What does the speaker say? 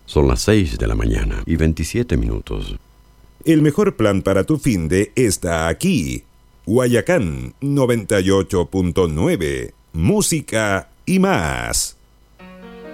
Son las 6 de la mañana y 27 minutos. El mejor plan para tu finde está aquí. Guayacán 98.9. Música y más.